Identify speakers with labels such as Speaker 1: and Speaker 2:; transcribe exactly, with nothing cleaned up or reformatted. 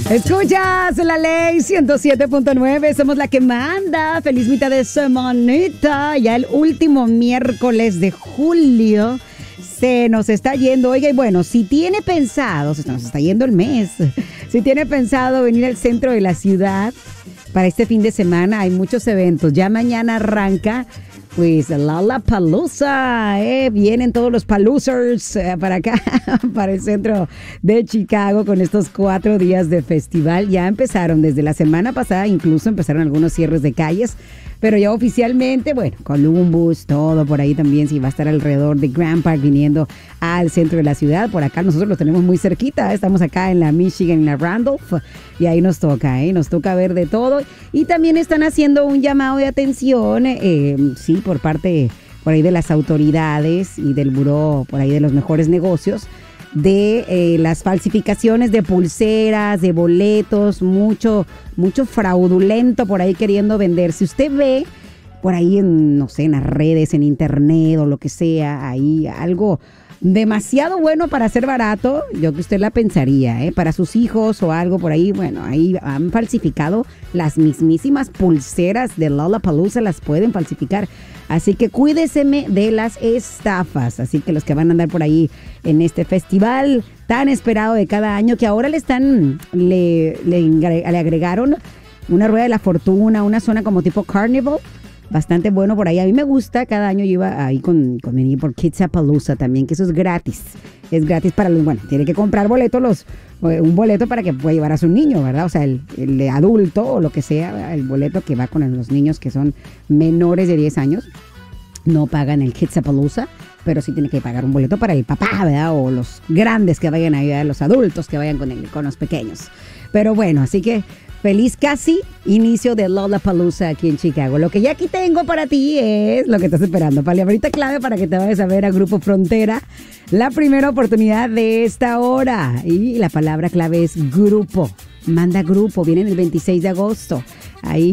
Speaker 1: Escuchas La Ley ciento siete punto nueve, somos la que manda. Feliz mitad de semanita. Ya el último miércoles de julio se nos está yendo. Oiga, y bueno, si tiene pensado, se nos está yendo el mes, si tiene pensado venir al centro de la ciudad para este fin de semana, hay muchos eventos. Ya mañana arranca pues Lollapalooza, eh, vienen todos los paloozers eh, para acá, para el centro de Chicago con estos cuatro días de festival. Ya empezaron desde la semana pasada, incluso empezaron algunos cierres de calles, pero ya oficialmente, bueno, Columbus, todo por ahí también, sí va a estar alrededor de Grand Park viniendo al centro de la ciudad. Por acá nosotros lo tenemos muy cerquita, ¿eh? Estamos acá en la Michigan, en la Randolph, y ahí nos toca, ¿eh? Nos toca ver de todo. Y también están haciendo un llamado de atención, eh, sí, por parte por ahí de las autoridades y del buró por ahí de los mejores negocios, de eh, las falsificaciones de pulseras, de boletos, mucho, mucho fraudulento por ahí queriendo vender. Si usted ve por ahí en, no sé, en las redes, en internet o lo que sea, ahí algo demasiado bueno para ser barato, yo que usted la pensaría, ¿eh? Para sus hijos o algo por ahí, bueno, ahí han falsificado las mismísimas pulseras de Lollapalooza, las pueden falsificar. Así que cuídeseme de las estafas. Así que los que van a andar por ahí en este festival tan esperado de cada año, que ahora le están, le, le, le agregaron una rueda de la fortuna, una zona como tipo carnival, bastante bueno por ahí. A mí me gusta, cada año yo iba ahí con, con mi niño por Kidsapalooza también, que eso es gratis. Es gratis para los, bueno, tiene que comprar boletos, los, un boleto para que pueda llevar a su niño, ¿verdad? O sea, el, el de adulto o lo que sea, el boleto que va con los niños que son menores de diez años, no pagan el Kidsapalooza, pero sí tiene que pagar un boleto para el papá, ¿verdad? O los grandes que vayan ahí, ¿verdad? Los adultos que vayan con, el, con los pequeños. Pero bueno, así que feliz casi inicio de Lollapalooza aquí en Chicago. Lo que ya aquí tengo para ti es lo que estás esperando. Palabrita clave para que te vayas a ver a Grupo Frontera. La primera oportunidad de esta hora. Y la palabra clave es grupo. Manda grupo. Viene el veintiséis de agosto. Ahí